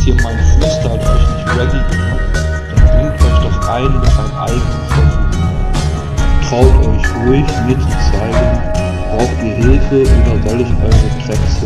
jetzt hier mein Freestyle euch nicht ready genug, dann bringt euch doch ein mit einem eigenen Versuch. Traut euch ruhig, mir zu zeigen, braucht ihr Hilfe oder soll ich eure Tracks